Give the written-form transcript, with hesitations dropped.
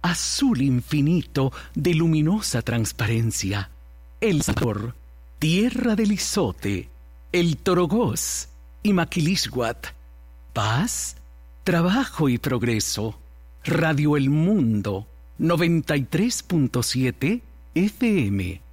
azul infinito de luminosa transparencia. El Salvador, tierra del Izote, el Torogós y Maquilisguat. Paz, trabajo y progreso. Radio El Mundo, 93.7 FM.